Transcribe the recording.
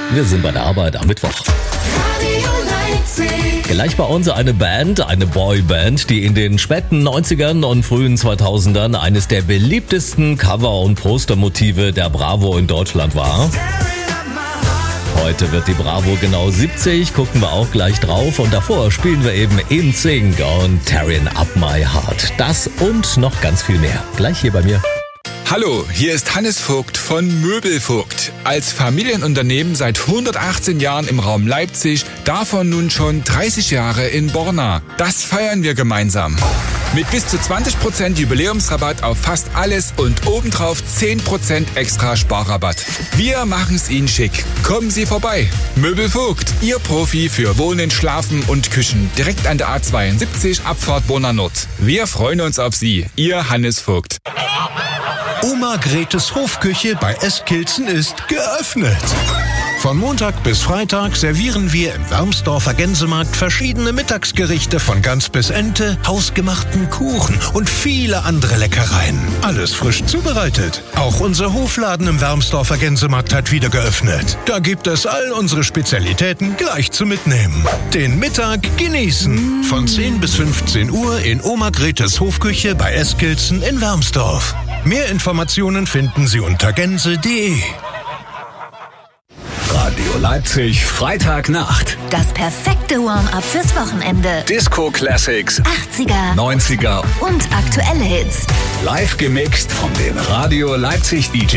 Wir sind bei der Arbeit am Mittwoch. Gleich bei uns eine Band, eine Boyband, die in den späten 90ern und frühen 2000ern eines der beliebtesten Cover- und Postermotive der Bravo in Deutschland war. Heute wird die Bravo genau 70, gucken wir auch gleich drauf und davor spielen wir eben NSYNC und Tearing Up My Heart. Das und noch ganz viel mehr. Gleich hier bei mir. Hallo, hier ist Hannes Vogt von Möbelvogt. Als Familienunternehmen seit 118 Jahren im Raum Leipzig, davon nun schon 30 Jahre in Borna. Das feiern wir gemeinsam. Mit bis zu 20% Jubiläumsrabatt auf fast alles und obendrauf 10% extra Sparrabatt. Wir machen's Ihnen schick. Kommen Sie vorbei. Möbelvogt, Ihr Profi für Wohnen, Schlafen und Küchen. Direkt an der A72, Abfahrt Borna Nord. Wir freuen uns auf Sie. Ihr Hannes Vogt. Oma Gretes Hofküche bei Eskilzen ist geöffnet. Von Montag bis Freitag servieren wir im Wermsdorfer Gänsemarkt verschiedene Mittagsgerichte von Gans bis Ente, hausgemachten Kuchen und viele andere Leckereien. Alles frisch zubereitet. Auch unser Hofladen im Wermsdorfer Gänsemarkt hat wieder geöffnet. Da gibt es all unsere Spezialitäten gleich zu mitnehmen. Den Mittag genießen. Von 10 bis 15 Uhr in Oma Gretes Hofküche bei Eskilzen in Wermsdorf. Mehr Informationen finden Sie unter gänse.de. Radio Leipzig, Freitagnacht. Das perfekte Warm-up fürs Wochenende. Disco Classics, 80er, 90er und aktuelle Hits. live gemixt von den Radio Leipzig DJs.